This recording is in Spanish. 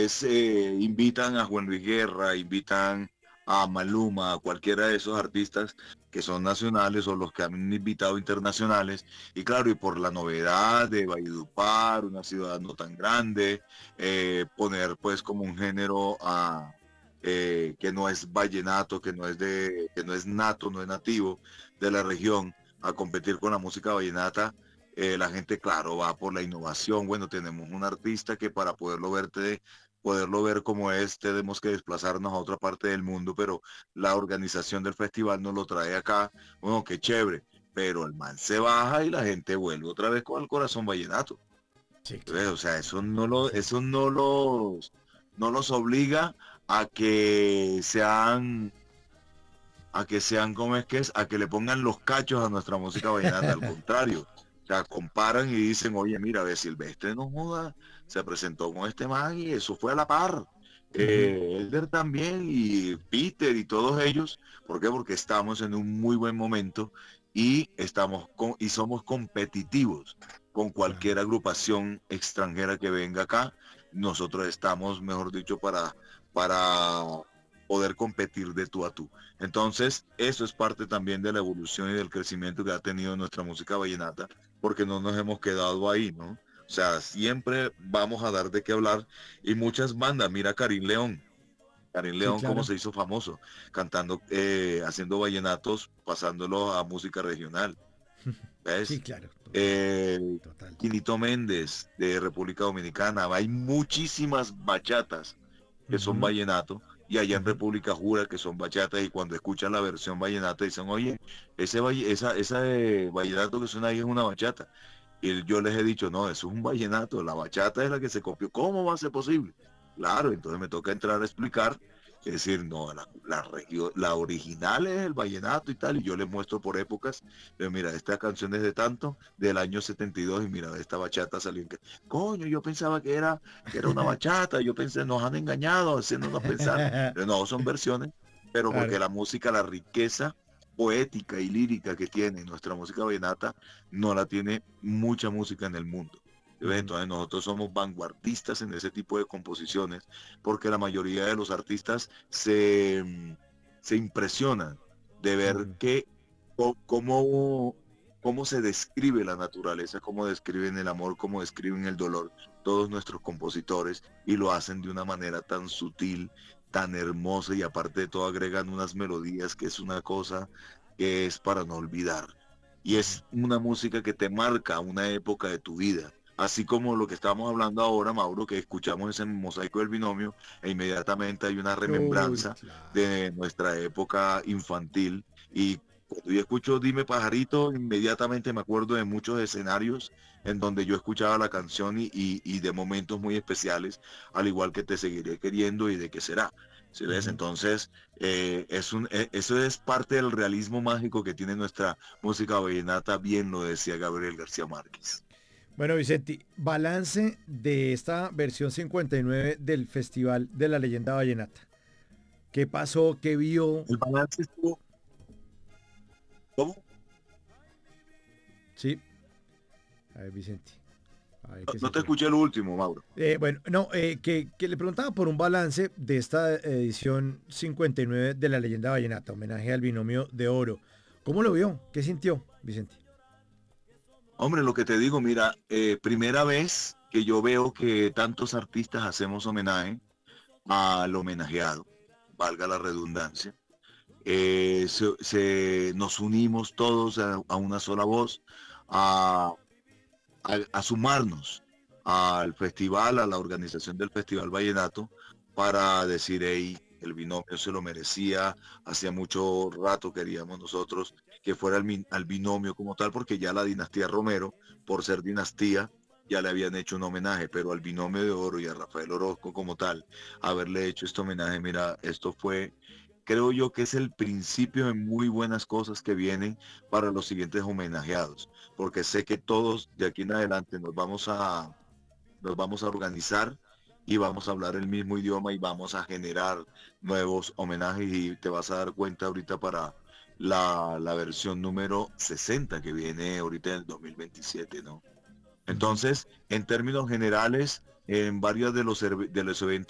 invitan a Juan Luis Guerra, invitan a Maluma, a cualquiera de esos artistas que son nacionales o los que han invitado internacionales. Y claro, y por la novedad de Valledupar, una ciudad no tan grande, poner pues como un género que no es vallenato, que no es nato, no es nativo de la región, a competir con la música vallenata. La gente, claro, va por la innovación. Bueno, tenemos un artista que para poderlo ver como es, tenemos que desplazarnos a otra parte del mundo, pero la organización del festival nos lo trae acá. Bueno, qué chévere. Pero el man se baja y la gente vuelve otra vez con el corazón vallenato. Sí, ¿Ves? claro. O sea, Vicente. eso no los obliga a que ¿cómo es que es? A que le pongan los cachos a nuestra música vallenata, al contrario. O sea, comparan y dicen, oye, mira, ve, Silvestre no joda, se presentó con este man y eso fue a la par. Ujú. Elder también y Peter y todos ellos. ¿Por qué? Porque estamos en un muy buen momento y y somos competitivos con cualquier Claro. agrupación extranjera que venga acá. Nosotros estamos, mejor dicho, para poder competir de tú a tú. Entonces, eso es parte también de la evolución y del crecimiento que ha tenido nuestra música vallenata, porque no nos hemos quedado ahí, ¿no? O sea, siempre vamos a dar de qué hablar y muchas bandas, mira Karim Sí, León cómo claro. se hizo famoso, cantando, haciendo vallenatos, pasándolo a música regional, Sí, ¿ves? claro. Total. Eh, Total. Quinito Méndez de República Dominicana, hay muchísimas bachatas que son Ujú, vallenato, y allá en ujú. República jura que son bachatas, y cuando escuchan la versión vallenata dicen, oye, esa vallenato que suena ahí es una bachata. Y yo les he dicho, no, eso es un vallenato, la bachata es la que se copió. ¿Cómo va a ser posible? Claro, entonces me toca entrar a explicar, es decir, no, la original es el vallenato y tal, y yo les muestro por épocas, pero mira, esta canción es de tanto, del año 72, y mira, esta bachata salió coño, yo pensaba que era una bachata, yo pensé, nos han engañado haciéndonos pensar, pero no, son versiones, pero porque Claro. la música, la riqueza poética y lírica que tiene nuestra música vallenata, no la tiene mucha música en el mundo. ¿Ves? Ujú, Entonces nosotros somos vanguardistas en ese tipo de composiciones, porque la mayoría de los artistas se impresionan de ver ujú. cómo, cómo se describe la naturaleza, cómo describen el amor, cómo describen el dolor, todos nuestros compositores, y lo hacen de una manera tan sutil, tan hermosa, y aparte de todo agregan unas melodías que es una cosa que es para no olvidar. Y es una música que te marca una época de tu vida. Así como lo que estamos hablando ahora, Mauro, que escuchamos ese mosaico del binomio e inmediatamente hay una Uy, remembranza claro. de nuestra época infantil. Y cuando yo escucho Dime Pajarito, inmediatamente me acuerdo de muchos escenarios en donde yo escuchaba la canción y de momentos muy especiales, al igual que Te Seguiré Queriendo y De Qué Será. ¿Sí ves? Ujú. Entonces, eso es parte del realismo mágico que tiene nuestra música vallenata, bien lo decía Gabriel García Márquez. Bueno, Vicente, balance de esta versión 59 del Festival de la Leyenda Vallenata. ¿Qué pasó? ¿Qué vio? El balance estuvo, ¿cómo? Sí. A ver, Vicente. A ver No, qué se no te fue. escuché lo último, Mauro. Bueno, no, que le preguntaba por un balance de esta edición 59 de la Leyenda Vallenata, homenaje al binomio de oro. ¿Cómo lo vio? ¿Qué sintió, Vicente? Hombre, lo que te digo, mira, primera vez que yo veo que tantos artistas hacemos homenaje al homenajeado, valga la redundancia. Nos unimos todos a una sola voz, a, a sumarnos al festival, a la organización del Festival Vallenato, para decir, hey, el binomio se lo merecía, hacía mucho rato queríamos nosotros que fuera al binomio como tal, porque ya la dinastía Romero, por ser dinastía, ya le habían hecho un homenaje, pero al binomio de oro y a Rafael Orozco como tal, haberle hecho este homenaje, mira, esto fue, creo yo que es el principio de muy buenas cosas que vienen para los siguientes homenajeados, porque sé que todos de aquí en adelante nos vamos a organizar y vamos a hablar el mismo idioma y vamos a generar nuevos homenajes, y te vas a dar cuenta ahorita para la versión número 60 que viene ahorita en el 2027, ¿no? Ujú. Entonces, en términos generales, en varios de los eventos